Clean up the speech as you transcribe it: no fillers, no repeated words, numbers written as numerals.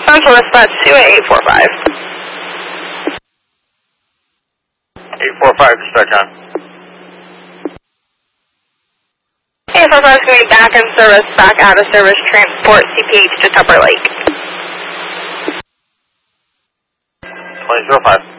Central Dispatch 2 at 845. 845, dispatch on. 845 is going to be back in service, back out of service, transport CPH to Tupper Lake. 2005.